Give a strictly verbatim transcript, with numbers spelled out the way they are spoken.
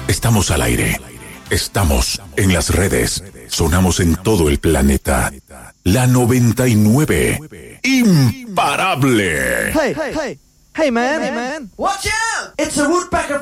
Estamos al aire. Estamos en las redes. Sonamos en todo el planeta. La noventa y nueve. Imparable. Hey, hey, hey, man, hey, man. Watch out! It's a woodpecker